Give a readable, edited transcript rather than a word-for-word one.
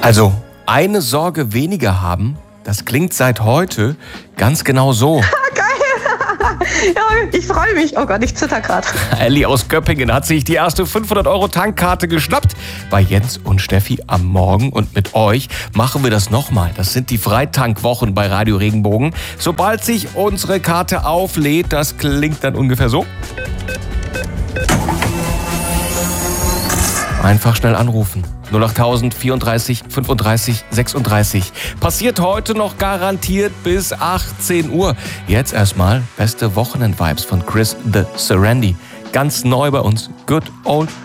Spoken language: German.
Also, eine Sorge weniger haben, das klingt seit heute ganz genau so. Ja, ich freue mich. Oh Gott, ich zitter gerade. Elli aus Göppingen hat sich die erste 500-Euro-Tankkarte geschnappt bei Jens und Steffi am Morgen. Und mit euch machen wir das nochmal. Das sind die Freitankwochen bei Radio Regenbogen. Sobald sich unsere Karte auflädt, das klingt dann ungefähr so. Einfach schnell anrufen. 08000 34 35 36. Passiert heute noch garantiert bis 18 Uhr. Jetzt erstmal beste Wochenend-Vibes von Chris the Serenity. Ganz neu bei uns. Good Old